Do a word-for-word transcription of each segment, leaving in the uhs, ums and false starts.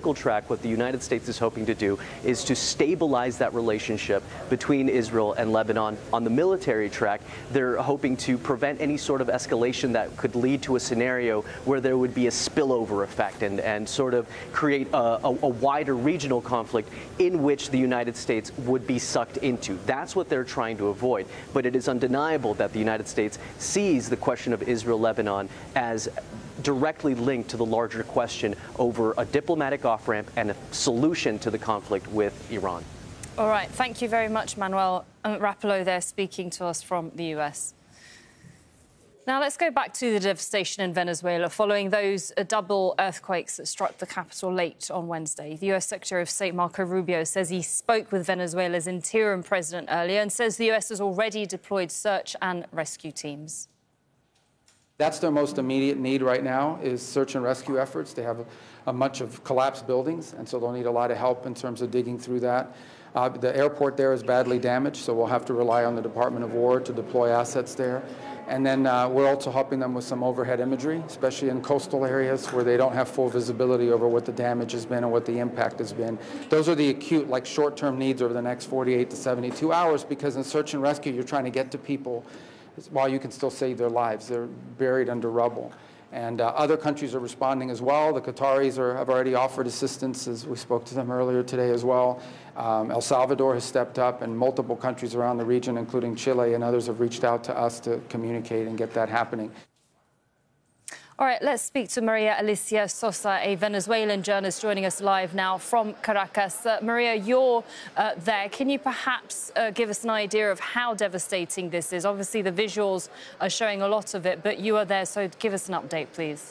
political track, what the United States is hoping to do is to stabilize that relationship between Israel and Lebanon. On the military track, they're hoping to prevent any sort of escalation that could lead to a scenario where there would be a spillover effect and, and sort of create a, a, a wider regional conflict in which the United States would be sucked into. That's what they're trying to avoid. But it is undeniable that the United States sees the question of Israel-Lebanon as directly linked to the larger question over a diplomatic off-ramp and a solution to the conflict with Iran. All right. Thank you very much, Manuel Rapallo, there speaking to us from the U S. Now, let's go back to the devastation in Venezuela following those uh, double earthquakes that struck the capital late on Wednesday. The U S Secretary of State Marco Rubio says he spoke with Venezuela's interim president earlier and says the U S has already deployed search and rescue teams. That's their most immediate need right now is search and rescue efforts. They have a, a bunch of collapsed buildings, and so they'll need a lot of help in terms of digging through that. Uh, the airport there is badly damaged, so we'll have to rely on the Department of War to deploy assets there. And then uh, we're also helping them with some overhead imagery, especially in coastal areas where they don't have full visibility over what the damage has been and what the impact has been. Those are the acute, like short-term needs over the next forty-eight to seventy-two hours, because in search and rescue, you're trying to get to people while you can still save their lives. They're buried under rubble. And uh, other countries are responding as well. The Qataris are, have already offered assistance, as we spoke to them earlier today as well. Um, El Salvador has stepped up, and multiple countries around the region, including Chile and others, have reached out to us to communicate and get that happening. All right, let's speak to Maria Alicia Sosa, a Venezuelan journalist joining us live now from Caracas. Uh, Maria, you're uh, there. Can you perhaps uh, give us an idea of how devastating this is? Obviously, the visuals are showing a lot of it, but you are there, so give us an update, please.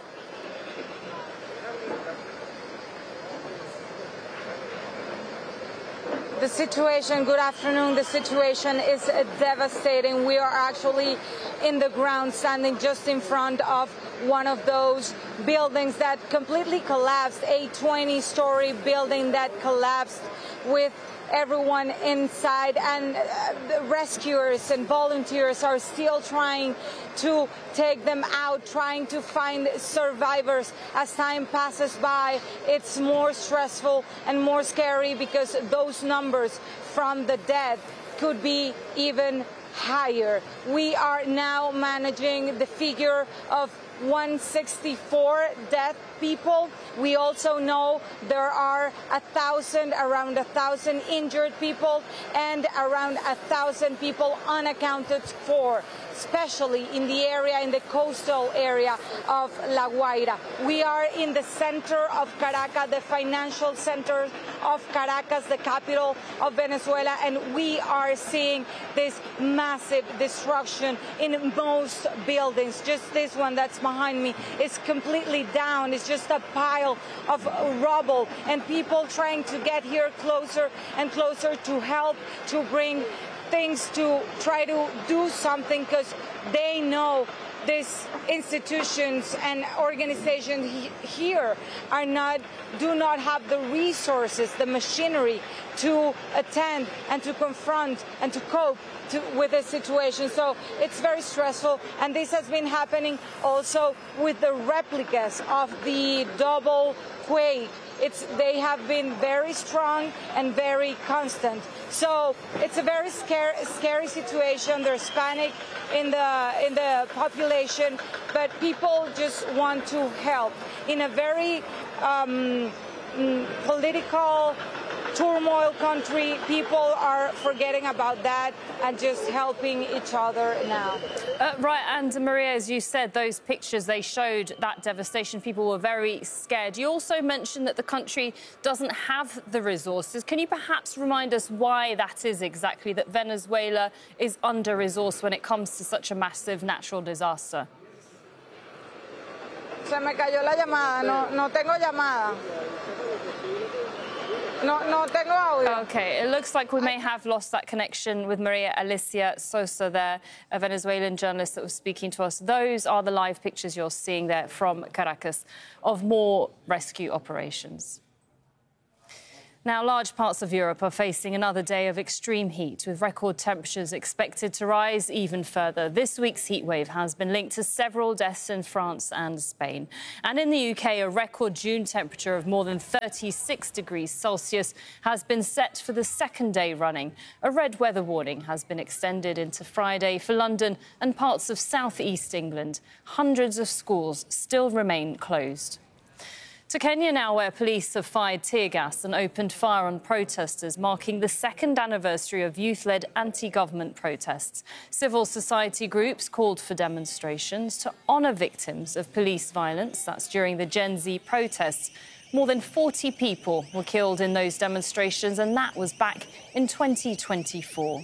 The situation, good afternoon, the situation is devastating. We are actually in the ground, standing just in front of one of those buildings that completely collapsed, a twenty-story building that collapsed with everyone inside, and uh, the rescuers and volunteers are still trying to take them out, trying to find survivors. As time passes by, it's more stressful and more scary because those numbers from the dead could be even higher. We are now managing the figure of one hundred sixty-four dead people. We also know there are a thousand, around a thousand injured people and around a thousand people unaccounted for, especially in the area, in the coastal area of La Guaira. We are in the center of Caracas, the financial center of Caracas, the capital of Venezuela, and we are seeing this massive destruction in most buildings. Just this one that's behind me is completely down. It's just a pile of rubble, and people trying to get here closer and closer to help, to bring things, to try to do something, because they know these institutions and organizations he here are not, do not have the resources, the machinery to attend and to confront and to cope to, with this situation. So it's very stressful, and this has been happening also with the replicas of the double quake. It's, they have been very strong and very constant. So it's a very scary, scary situation. There's panic in the, in the population, but people just want to help. In a very um, political turmoil country, people are forgetting about that and just helping each other now. Uh, right, and Maria, as you said, those pictures, they showed that devastation. People were very scared. You also mentioned that the country doesn't have the resources. Can you perhaps remind us why that is exactly, that Venezuela is under-resourced when it comes to such a massive natural disaster? Se me cayó la llamada, no, no tengo llamada. No, no tengo audio. OK, it looks like we may have lost that connection with Maria Alicia Sosa there, a Venezuelan journalist that was speaking to us. Those are the live pictures you're seeing there from Caracas of more rescue operations. Now, large parts of Europe are facing another day of extreme heat, with record temperatures expected to rise even further. This week's heatwave has been linked to several deaths in France and Spain. And in the U K, a record June temperature of more than thirty-six degrees Celsius has been set for the second day running. A red weather warning has been extended into Friday for London and parts of south east England. Hundreds of schools still remain closed. To Kenya now, where police have fired tear gas and opened fire on protesters, marking the second anniversary of youth-led anti-government protests. Civil society groups called for demonstrations to honour victims of police violence. That's during the Gen Z protests. More than forty people were killed in those demonstrations, and that was back in twenty twenty-four.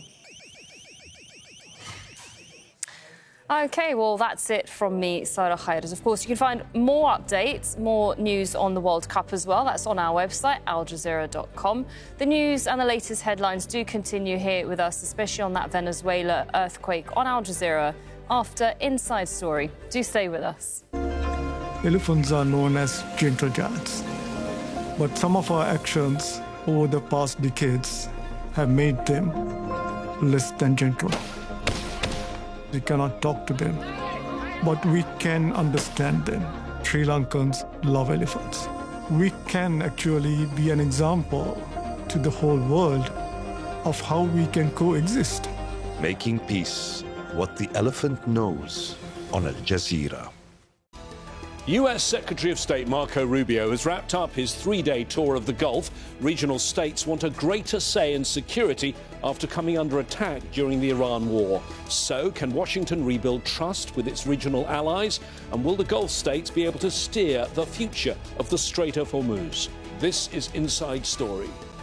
OK, well, that's it from me, Sarah Khairis. Of course, you can find more updates, more news on the World Cup as well. That's on our website, al jazeera dot com. The news and the latest headlines do continue here with us, especially on that Venezuela earthquake on Al Jazeera after Inside Story. Do stay with us. Elephants are known as gentle giants, but some of our actions over the past decades have made them less than gentle. We cannot talk to them, but we can understand them. Sri Lankans love elephants. We can actually be an example to the whole world of how we can coexist. Making peace, what the elephant knows, on Al Jazeera. U S Secretary of State Marco Rubio has wrapped up his three-day tour of the Gulf. Regional states want a greater say in security after coming under attack during the Iran war. So, can Washington rebuild trust with its regional allies? And will the Gulf states be able to steer the future of the Strait of Hormuz? This is Inside Story.